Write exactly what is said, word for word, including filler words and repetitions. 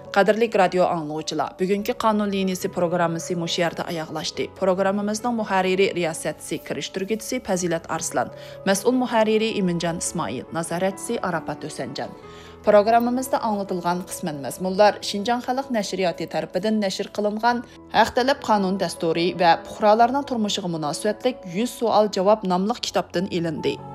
Qadirlik radio anglag'uchilar, bugungi qonun liniyasi programmasi mush yerda oyoqlashdi. Programmamizning muharriri riyosatchisi, kirishtirguvchisi Fazilat Arslan, mas'ul muharriri Iminjon Ismoil, nazoratchisi Arafat O'sanjan. Programmamizda anlatilgan qisman mazmunlar Şinjan Xalq Nashriyoti tarafidan nashr qilingan Haq-talab qonun dasturi va fuqarolarning turmushiga munosabatlik yuz savol javob nomli kitobdan ilindi.